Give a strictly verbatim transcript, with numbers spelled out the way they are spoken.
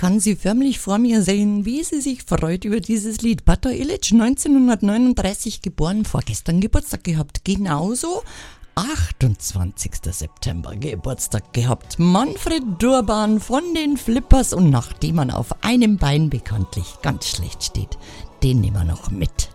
kann sie förmlich vor mir sehen, wie sie sich freut über dieses Lied. Bata Illich, neunzehnhundertneununddreißig geboren, vorgestern Geburtstag gehabt. Genauso achtundzwanzigster September Geburtstag gehabt. Manfred Durban von den Flippers, und nachdem man auf einem Bein bekanntlich ganz schlecht steht, den nehmen wir noch mit.